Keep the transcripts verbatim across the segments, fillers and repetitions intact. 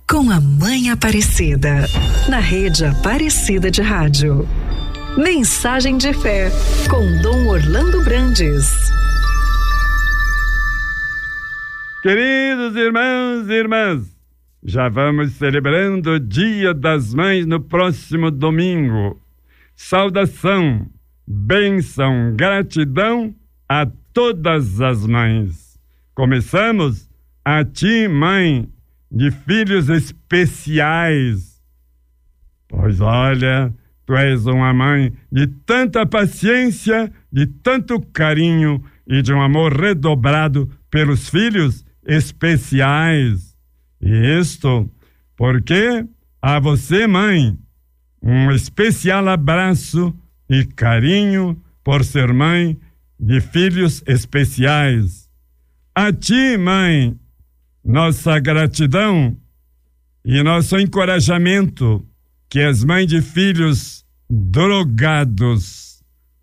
com a Mãe Aparecida, na Rede Aparecida de Rádio. Mensagem de fé, com Dom Orlando Brandes. Queridos irmãos e irmãs, já vamos celebrando o Dia das Mães no próximo domingo. Saudação, bênção, gratidão a todas as mães. Começamos a ti, mãe, de filhos especiais. Pois olha, tu és uma mãe de tanta paciência, de tanto carinho e de um amor redobrado pelos filhos especiais. E isto porque a você, mãe, um especial abraço e carinho por ser mãe de filhos especiais. A ti, mãe, nossa gratidão e nosso encorajamento, que és mãe de filhos drogados,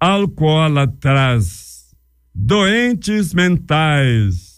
alcoólatras, doentes mentais.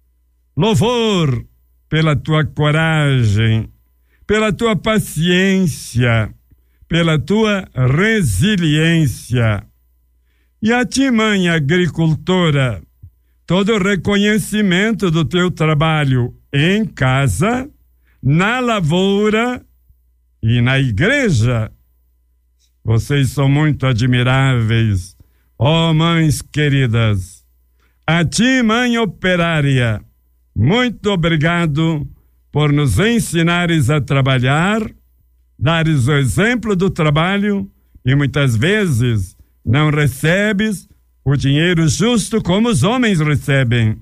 Louvor pela tua coragem, pela tua paciência, pela tua resiliência. E a ti, mãe agricultora, todo o reconhecimento do teu trabalho em casa, na lavoura e na igreja. Vocês são muito admiráveis, ó mães queridas. A ti, mãe operária, muito obrigado por nos ensinares a trabalhar, dares o exemplo do trabalho e muitas vezes não recebes o dinheiro justo como os homens recebem.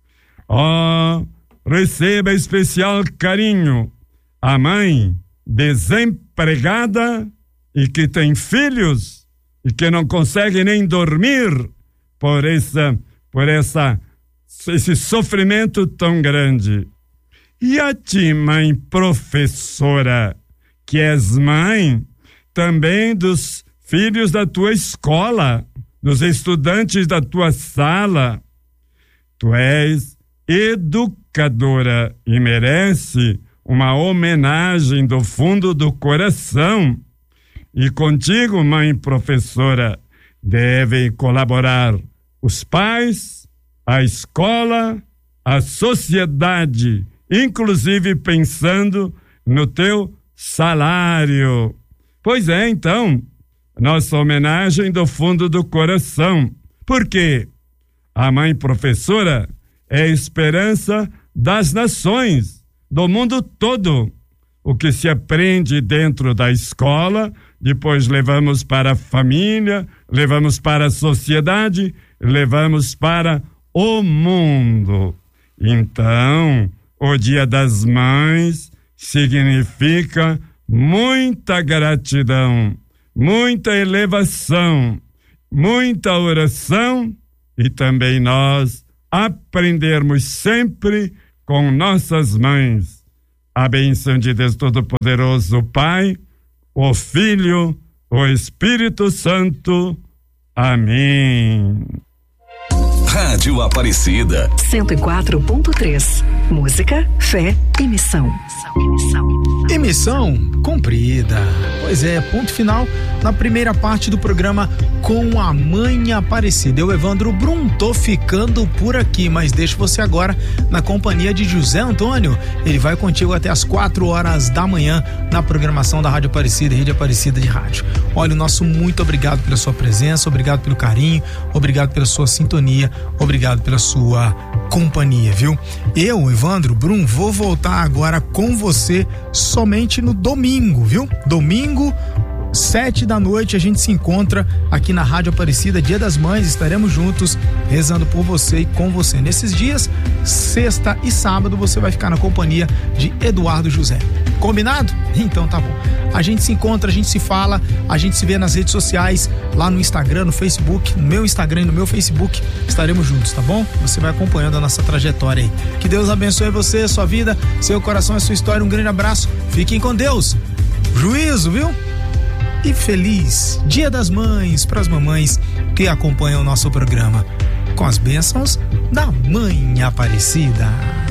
Oh, receba especial carinho a mãe desempregada e que tem filhos e que não consegue nem dormir por essa, por essa, esse sofrimento tão grande. E a ti, mãe professora, que és mãe também dos filhos da tua escola, dos estudantes da tua sala. Tu és educadora e merece uma homenagem do fundo do coração. E contigo, mãe professora, devem colaborar os pais, a escola, a sociedade, inclusive pensando no teu salário. Pois é, então, nossa homenagem do fundo do coração. Porque a mãe professora é a esperança das nações, do mundo todo. O que se aprende dentro da escola, depois levamos para a família, levamos para a sociedade, levamos para o mundo. Então, o Dia das Mães significa muita gratidão, muita elevação, muita oração e também nós aprendermos sempre com nossas mães. A bênção de Deus Todo-Poderoso, o Pai, o Filho, o Espírito Santo. Amém. Rádio Aparecida cento e quatro ponto três. Música, fé e missão. E missão cumprida. Pois é, ponto final na primeira parte do programa Com a Mãe Aparecida. Eu, Evandro Brum, tô ficando por aqui, mas deixo você agora na companhia de José Antônio. Ele vai contigo até as quatro horas da manhã na programação da Rádio Aparecida e Rede Aparecida de Rádio. Olha, o nosso muito obrigado pela sua presença, obrigado pelo carinho, obrigado pela sua sintonia, obrigado pela sua companhia, viu? Eu, Evandro Brum, vou voltar agora com você somente no domingo, viu? Domingo, sete da noite, a gente se encontra aqui na Rádio Aparecida, Dia das Mães. Estaremos juntos rezando por você e com você. Nesses dias, sexta e sábado, você vai ficar na companhia de Eduardo José. Combinado? Então tá bom. A gente se encontra, a gente se fala, a gente se vê nas redes sociais, lá no Instagram, no Facebook, no meu Instagram e no meu Facebook. Estaremos juntos, tá bom? Você vai acompanhando a nossa trajetória aí. Que Deus abençoe você, sua vida, seu coração e sua história. Um grande abraço. Fiquem com Deus. Juízo, viu? E feliz Dia das Mães para as mamães que acompanham o nosso programa, com as bênçãos da Mãe Aparecida.